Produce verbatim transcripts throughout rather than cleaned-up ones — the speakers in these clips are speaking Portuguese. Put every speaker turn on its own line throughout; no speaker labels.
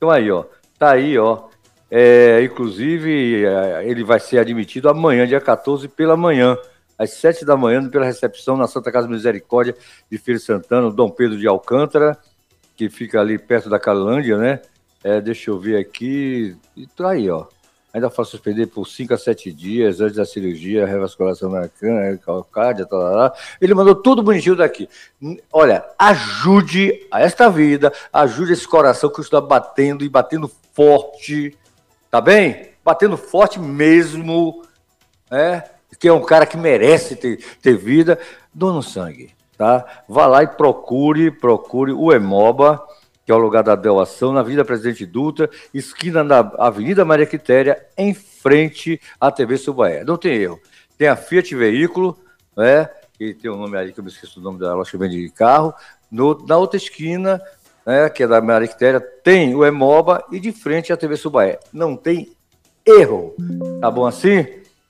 Então aí, ó, tá aí, ó. É, inclusive, é, ele vai ser admitido amanhã, dia quatorze, pela manhã, às sete da manhã, pela recepção na Santa Casa Misericórdia de Feira de Santana, Dom Pedro de Alcântara, que fica ali perto da Calândia, né? É, deixa eu ver aqui. E tá aí, ó. Ainda faço suspender por cinco a sete dias antes da cirurgia, revascularização na cana, calcádia, tal, tal, tal. Ele mandou tudo bonitinho daqui. Olha, ajude a esta vida, ajude esse coração que está batendo e batendo forte, tá bem? Batendo forte mesmo, né? Que é um cara que merece ter, ter vida, doando sangue, tá? Vá lá e procure, procure o Hemoba, que é o lugar da doação, na Avenida Presidente Dutra, esquina da Avenida Maria Quitéria, em frente à T V Subaé. Não tem erro. Tem a Fiat Veículo, né? Que tem um nome ali que eu me esqueço o nome da loja que vende carro. No, na outra esquina, né, que é da Maria Quitéria, tem o Hemoba e de frente à T V Subaé. Não tem erro. Tá bom assim?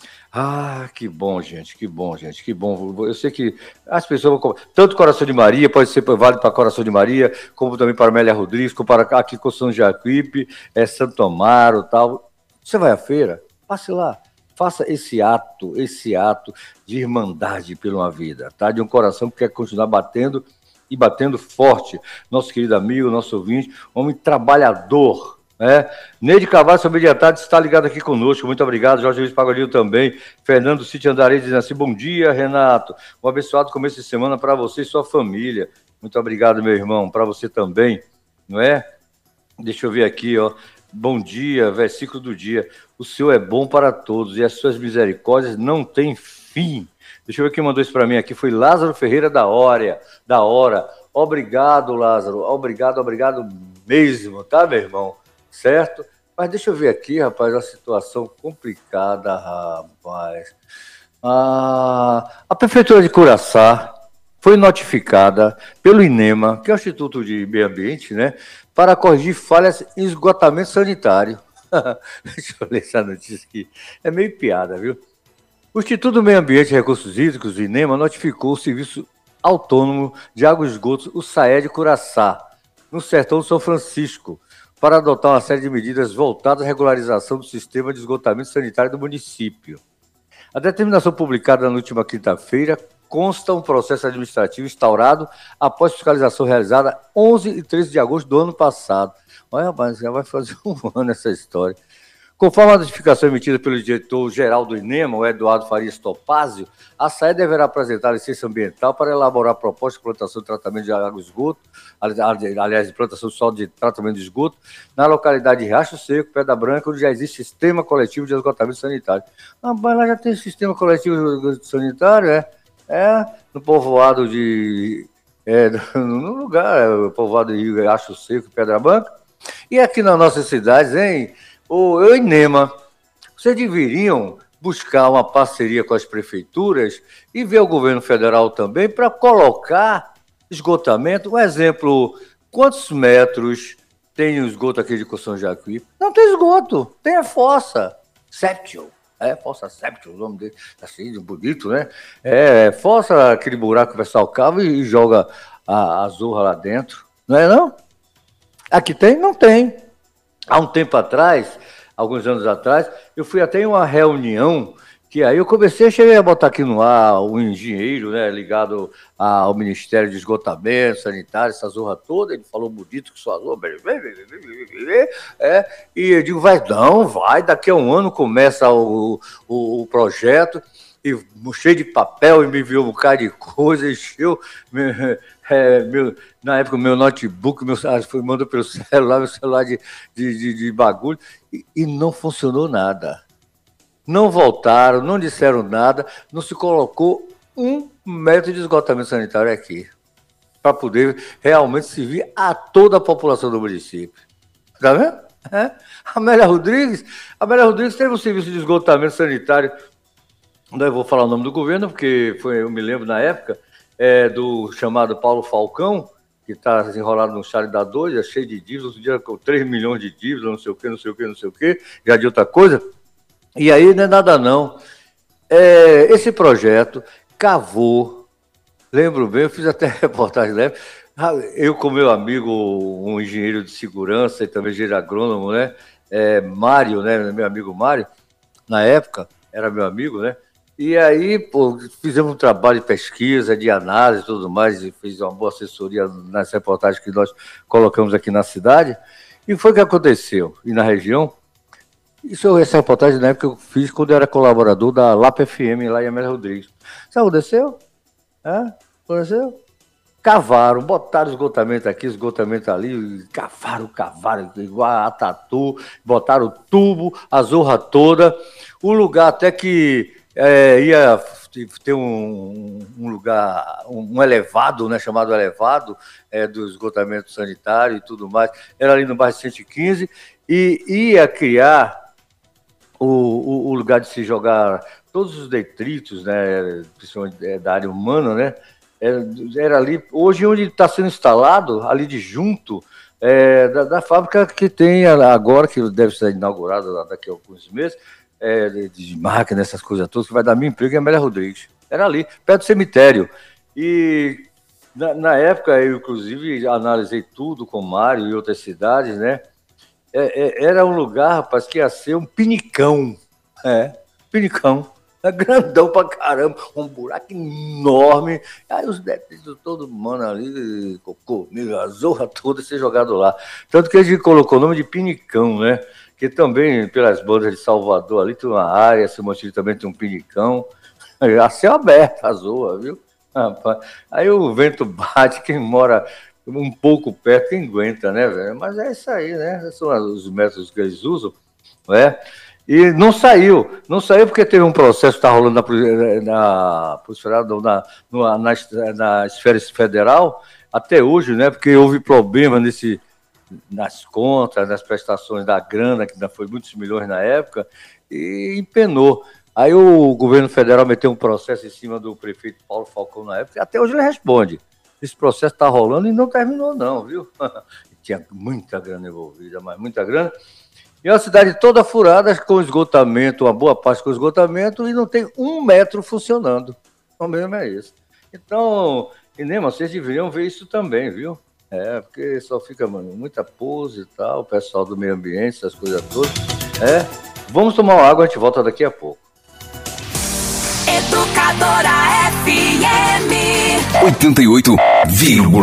Ah, que bom, gente, que bom, gente, que bom. Eu sei que as pessoas vão... Tanto Coração de Maria, pode ser válido para Coração de Maria, como também para Amélia Rodrigues, como para aqui com São Jacuípe, é, Santo Amaro e tal. Você vai à feira? Passe lá. Faça esse ato, esse ato de irmandade pela uma vida, tá? De um coração que quer continuar batendo e batendo forte. Nosso querido amigo, nosso ouvinte, homem trabalhador, né? Neide Carvalho, sua meia tarde, está ligado aqui conosco. Muito obrigado. Jorge Luiz Pagodinho também. Fernando City Andarei dizendo assim: bom dia, Renato. Um abençoado começo de semana para você e sua família. Muito obrigado, meu irmão. Para você também, não é? Deixa eu ver aqui, ó. Bom dia, versículo do dia. O Senhor é bom para todos e as suas misericórdias não têm fim. Deixa eu ver quem mandou isso para mim aqui. Foi Lázaro Ferreira da Hora. Da hora. Obrigado, Lázaro. Obrigado, obrigado mesmo, tá, meu irmão? Certo? Mas deixa eu ver aqui, rapaz, uma situação complicada, rapaz. Ah, a Prefeitura de Curaçá foi notificada pelo INEMA, que é o Instituto de Meio Ambiente, né, para corrigir falhas em esgotamento sanitário. Deixa eu ler essa notícia aqui. É meio piada, viu? O Instituto do Meio Ambiente e Recursos Hídricos, o INEMA, notificou o Serviço Autônomo de Água e Esgotos, o SAE de Curaçá, no sertão de São Francisco, para adotar uma série de medidas voltadas à regularização do sistema de esgotamento sanitário do município. A determinação publicada na última quinta-feira consta um processo administrativo instaurado após fiscalização realizada onze e treze de agosto do ano passado. Olha, mas já vai fazer um ano essa história. Conforme a notificação emitida pelo diretor-geral do INEMA, o Eduardo Farias Topázio, a SAE deverá apresentar a licença ambiental para elaborar a proposta de plantação de tratamento de água e esgoto, aliás, de plantação de solo de tratamento de esgoto, na localidade de Riacho Seco, Pedra Branca, onde já existe sistema coletivo de esgotamento sanitário. Ah, mas lá já tem sistema coletivo sanitário, é? É, no povoado de... É, no lugar, é, o povoado de Riacho Seco, Pedra Branca. E aqui nas nossas cidades, hein? O INEMA, vocês deveriam buscar uma parceria com as prefeituras e ver o governo federal também para colocar esgotamento. Um exemplo, quantos metros tem o esgoto aqui de São Jacuípe? Não tem esgoto, tem a fossa séptil. É, fossa séptil, o nome dele, assim, bonito, né? É, fossa aquele buraco que vai saltar o cavo e joga a, a zorra lá dentro. Não é não? Aqui tem? Não tem. Há um tempo atrás, alguns anos atrás, eu fui até em uma reunião que aí eu comecei, cheguei a botar aqui no ar o engenheiro, né, ligado ao Ministério de Esgotamento Sanitário, essa zorra toda, ele falou bonito que sua zorra, é, e eu digo, vai, não, vai, daqui a um ano começa o, o, o projeto, e cheio de papel, e me enviou um bocado de coisa, encheu... É, meu, na época, o meu notebook, meu, foi mandou pelo celular, meu celular de, de, de, de bagulho, e, e não funcionou nada. Não voltaram, não disseram nada, não se colocou um metro de esgotamento sanitário aqui, para poder realmente servir a toda a população do município. Tá vendo? É. Amélia Rodrigues, Amélia Rodrigues teve um serviço de esgotamento sanitário, não vou falar o nome do governo, porque foi, eu me lembro na época, É, do chamado Paulo Falcão, que está enrolado no chale da doida, cheio de dívidas, outro dia com três milhões de dívidas, não sei o que, não sei o que, não sei o que, já de outra coisa. E aí não é nada não. É, esse projeto cavou, lembro bem, eu fiz até reportagem, né? Eu com meu amigo, um engenheiro de segurança e também engenheiro agrônomo, né? É, Mário, né? Meu amigo Mário, na época, era meu amigo, né? E aí, pô, fizemos um trabalho de pesquisa, de análise e tudo mais, e fiz uma boa assessoria nas reportagens que nós colocamos aqui na cidade. E foi o que aconteceu. E na região, isso, essa reportagem na época eu fiz quando eu era colaborador da Lapa F M, lá em Amélia Rodrigues. Sabe o que aconteceu? Hã? Aconteceu? Cavaram, botaram esgotamento aqui, esgotamento ali, cavaram, cavaram, igual a tatu, botaram tubo, a zorra toda. O lugar até que é, ia ter um, um lugar, um elevado, né, chamado elevado, é, do esgotamento sanitário e tudo mais, era ali no bairro cento e quinze, e ia criar o, o, o lugar de se jogar todos os detritos, né, principalmente da área humana, né, era ali, hoje onde está sendo instalado, ali de junto, é, da, da fábrica que tem agora, que deve ser inaugurada daqui a alguns meses, é, de, de máquinas, essas coisas todas, que vai dar meu emprego em Amélia Rodrigues. Era ali, perto do cemitério. E na, na época, eu inclusive analisei tudo com o Mário e outras cidades, né? É, é, era um lugar, rapaz, que ia ser um pinicão. É, pinicão. É grandão pra caramba, um buraco enorme. Aí os detritos todo mundo ali, cocô, a zorra toda ser jogado lá. Tanto que a gente colocou o nome de Pinicão, né? Que também, pelas bandas de Salvador ali, tem uma área, Simontinho também tem um Pinicão. A céu aberto, a zorra, viu? Rapaz. Aí o vento bate, quem mora um pouco perto, quem aguenta, né, velho? Mas é isso aí, né? Esses são os métodos que eles usam, não é? E não saiu, não saiu porque teve um processo que está rolando na, na, na, na, na esfera federal até hoje, né? Porque houve problema nesse, nas contas, nas prestações da grana, que ainda foi muitos milhões na época, e empenou. Aí o governo federal meteu um processo em cima do prefeito Paulo Falcão na época, e até hoje ele responde. Esse processo está rolando e não terminou não, viu? Tinha muita grana envolvida, mas muita grana. E é uma cidade toda furada, com esgotamento, uma boa parte com esgotamento, e não tem um metro funcionando. O mesmo é isso. Então, e nem vocês deveriam ver isso também, viu? É, porque só fica, mano, muita pose e tal, o pessoal do meio ambiente, essas coisas todas. É, vamos tomar uma água, a gente volta daqui a pouco.
Educadora F M
oitenta e oito vírgula